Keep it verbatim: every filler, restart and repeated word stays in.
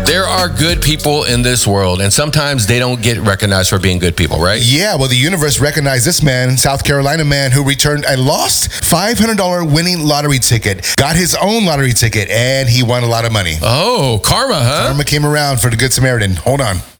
There are good people in this world, and sometimes they don't get recognized for being good people, right? Yeah, well, the universe recognized this man, South Carolina man, who returned a lost five hundred dollars winning lottery ticket, got his own lottery ticket, and he won a lot of money. Oh, karma, huh? Karma came around for the Good Samaritan. Hold on.